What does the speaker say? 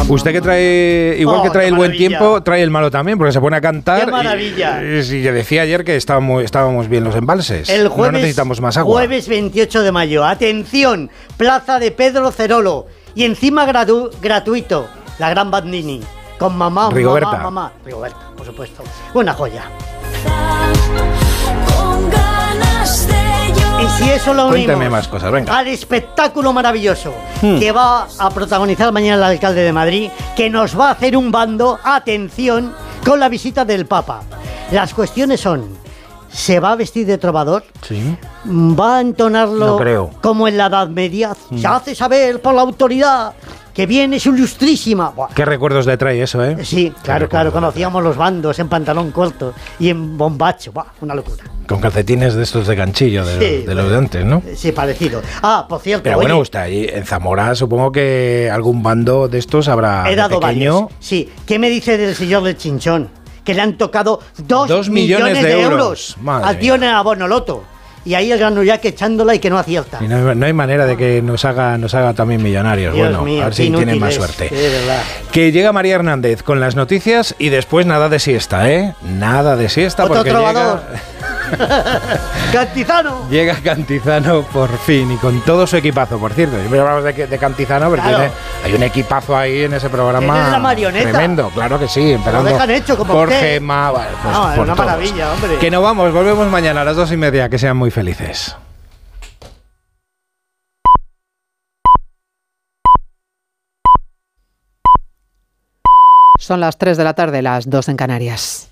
Usted que trae, igual que trae el buen maravilla. tiempo, trae el malo también, porque se pone a cantar. ¡Qué maravilla! Y yo decía ayer que estábamos bien los embalses. El jueves, no necesitamos más agua. Jueves 28 de mayo. Atención, Plaza de Pedro Cerolo. Y encima gratuito, la Gran Bandini. Con mamá, Rigoberta. mamá. Rigoberta, por supuesto. Una joya. Y si eso lo unimos Cuéntame más cosas, venga. al espectáculo maravilloso que va a protagonizar mañana el alcalde de Madrid, que nos va a hacer un bando, atención, con la visita del Papa. Las cuestiones son: ¿se va a vestir de trovador? Sí. ¿Va a entonarlo No creo. como en la Edad Media? Se hace saber por la autoridad que viene su ilustrísima. Buah. ¿Qué recuerdos le trae eso, eh? Sí, claro, recuerdo. conocíamos los bandos en pantalón corto y en bombacho. Buah, una locura. Con calcetines de estos de ganchillo, de los de antes, ¿no? Sí, parecido. Ah, por cierto, Pero oye, bueno, usted ahí en Zamora supongo que algún bando de estos habrá he dado de pequeño. varios. Sí, ¿qué me dice del señor del Chinchón? Que le han tocado 2 2 millones de euros. Madre al tío en mía. el Abonoloto. Y ahí el Granullac echándola y que no acierta. Y no hay manera de que nos haga también millonarios. Dios Bueno, mío, a ver si qué tienen más inútiles, suerte. de verdad. Que llega María Hernández con las noticias y después nada de siesta, ¿eh? Nada de siesta Otro porque trovador. ¡Cantizano! llega Cantizano por fin y con todo su equipazo, por cierto. Siempre hablamos de Cantizano, pero Claro. hay un equipazo ahí en ese programa. Él es la marioneta. Tremendo, claro que sí. Empezando dejan hecho como por usted. Gemma, bueno, pues No, es por una todos. maravilla, hombre. Que no vamos, volvemos mañana a las 2:30. Que sean muy felices. Son las 3 de la tarde, las 2 en Canarias.